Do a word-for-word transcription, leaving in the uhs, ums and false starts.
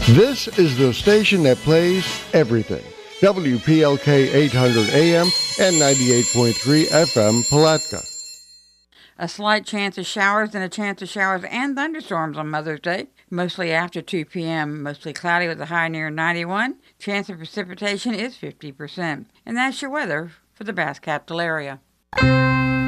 This is the station that plays everything. W P L K eight hundred A M and ninety-eight point three F M Palatka. A slight chance of showers and a chance of showers and thunderstorms on Mother's Day, mostly after two p.m. Mostly cloudy with a high near ninety-one. Chance of precipitation is fifty percent. And that's your weather for the Bass Capital area.